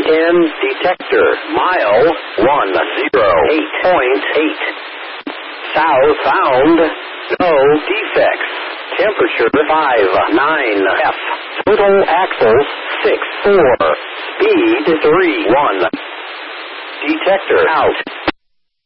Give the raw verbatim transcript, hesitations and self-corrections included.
ten. Detector. Mile one zero eight point eight. South found. No defects. Temperature five nine F. Total axles six four. Speed three one. Detector out.